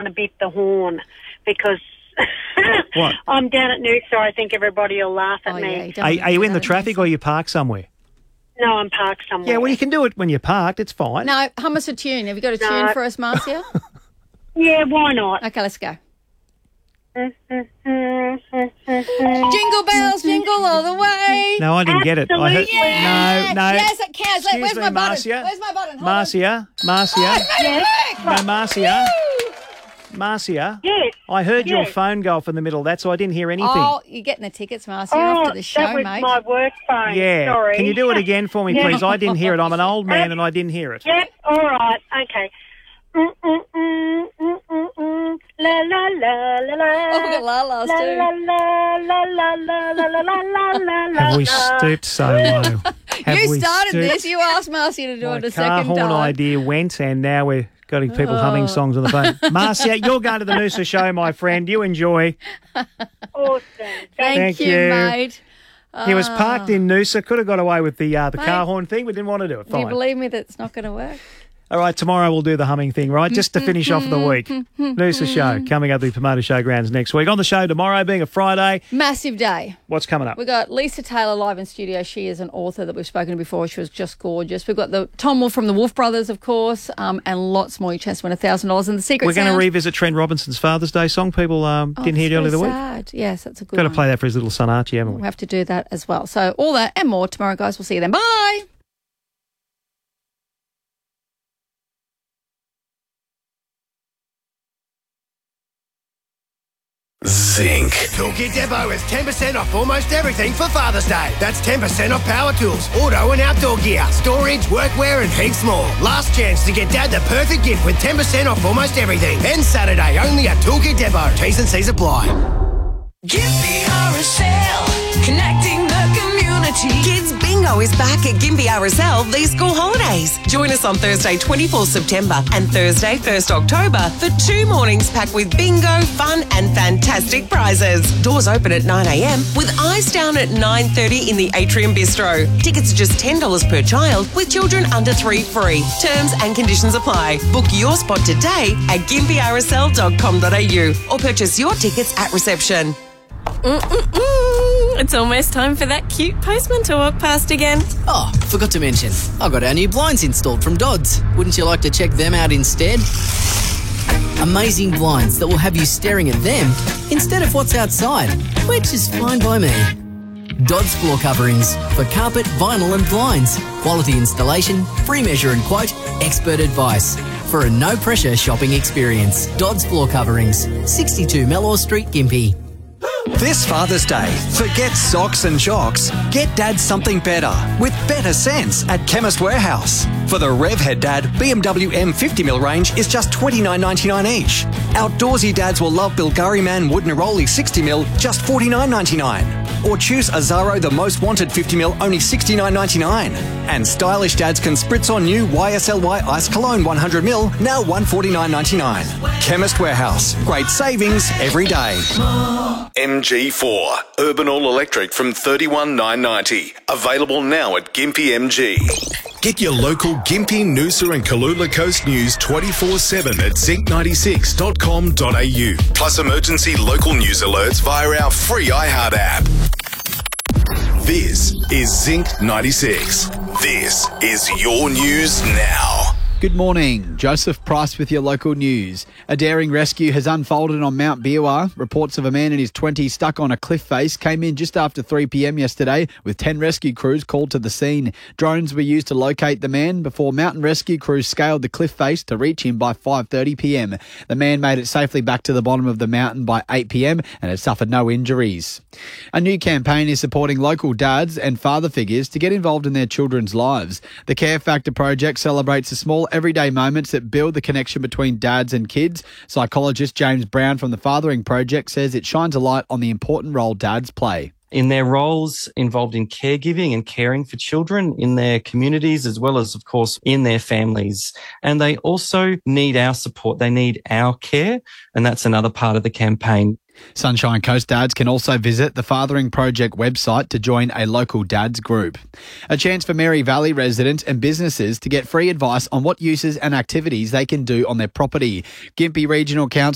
to beep the horn because What? I'm down at Noosa. I think everybody will laugh at me. Are you in the traffic or are you parked somewhere? No, I'm parked somewhere. Yeah, well, you can do it when you're parked. It's fine. No, hum us a tune. Have you got a tune for us, Marcia? Yeah, why not? Okay, let's go. Jingle bells, jingle all the way. No, I didn't get it. I heard, Yeah. no. Yes, it counts. Excuse Where's me, my button? Marcia. Where's my button? Hold Marcia. No, Marcia. Yes. I heard your Yes. phone go off in the middle of that, so I didn't hear anything. Oh, you're getting the tickets, Marcia, after the show, that was mate. my work phone. Yeah. Sorry. Can you do it again for me, Yeah. please? I didn't hear it. I'm an old man and I didn't hear it. Yep, all right, okay. La la la la la. Oh, we've got la-las La too. la la la la la la la la la la. Have we stooped so low? You started this. You asked Marcia to do My it a car second horn time. idea went, and now we're getting people humming songs on the phone. Marcia, you're going to the Noosa show, my friend. You enjoy. Awesome. Thank you, you. mate. He was parked in Noosa. Could have got away with the car horn thing, but didn't want to do it. Do you Fine. believe me that's not going to work? All right, tomorrow we'll do the humming thing, right? Just to finish off the week. Noosa show coming up at the Promoter Showgrounds next week. On the show tomorrow, being a Friday, Massive day. what's coming up? We've got Lisa Taylor live in studio. She is an author that we've spoken to before. She was just gorgeous. We've got the Tom Wolfe from the Wolfe Brothers, of course, and lots more. Your chance to win $1,000. And the secret We're going to sound. revisit Trent Robinson's Father's Day song. People didn't hear it earlier the week. Sad. Yes, that's a good Got to one. play that for his little son Archie, haven't We'll we? have to do that as well. So all that and more tomorrow, guys. We'll see you then. Bye. Zinc. Toolkit Depot is 10% off almost everything for Father's Day. That's 10% off power tools, auto and outdoor gear, storage, workwear and heaps more. Last chance to get Dad the perfect gift with 10% off almost everything. Ends Saturday only at Toolkit Depot. T's and C's apply. Gympie RSL, connecting the community. Kids Bingo is back at Gympie RSL these school holidays. Join us on Thursday, 24th September and Thursday, 1st October for 2 mornings packed with bingo, fun and fantastic prizes. Doors open at 9 a.m. with eyes down at 9:30 in the Atrium Bistro. Tickets are just $10 per child with children under 3 free. Terms and conditions apply. Book your spot today at gympiersl.com.au or purchase your tickets at reception. It's almost time for that cute postman to walk past again. Oh, forgot to mention, I got our new blinds installed from Dodds. Wouldn't you like to check them out instead? Amazing blinds that will have you staring at them instead of what's outside, which is fine by me. Dodds floor coverings for carpet, vinyl and blinds. Quality installation, free measure and quote, expert advice. For a no-pressure shopping experience. Dodds floor coverings, 62 Mellor Street, Gympie. This Father's Day, forget socks and jocks. Get Dad something better with better sense at Chemist Warehouse. For the Revhead Dad, BMW M50mm range is just $29.99 each. Outdoorsy dads will love Bilgari Man Wood Neroli 60mm, just $49.99. Or choose Azaro the Most Wanted 50mm, only $69.99. And stylish dads can spritz on new YSLY Ice Cologne 100ml, now $149.99. Chemist Warehouse, great savings every day. MG4, Urban All Electric from $31,990. Available now at Gympie MG. Get your local Gympie, Noosa and Kalula Coast news 24/7 at zinc96.com.au. Plus emergency local news alerts via our free iHeart app. This is Zinc 96. This is your news now. Good morning. Joseph Price with your local news. A daring rescue has unfolded on Mount Biawar. Reports of a man in his 20s stuck on a cliff face came in just after 3 p.m. yesterday with 10 rescue crews called to the scene. Drones were used to locate the man before mountain rescue crews scaled the cliff face to reach him by 5:30 p.m. The man made it safely back to the bottom of the mountain by 8 p.m. and had suffered no injuries. A new campaign is supporting local dads and father figures to get involved in their children's lives. The Care Factor project celebrates the small everyday moments that build the connection between dads and kids. Psychologist James Brown from the Fathering Project says it shines a light on the important role dads play. In their roles involved in caregiving and caring for children in their communities, as well as, of course, in their families. And they also need our support. They need our care. And that's another part of the campaign. Sunshine Coast dads can also visit the Fathering Project website to join a local dads group. A chance for Mary Valley residents and businesses to get free advice on what uses and activities they can do on their property. Gympie Regional Council